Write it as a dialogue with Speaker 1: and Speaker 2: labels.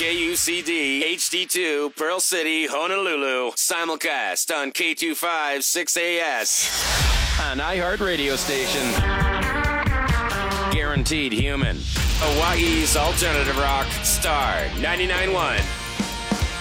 Speaker 1: KUCD HD2 Pearl City, Honolulu. Simulcast on K25 6AS. An iHeart radio station. Guaranteed human. Hawaii's alternative rock, Star 99.1.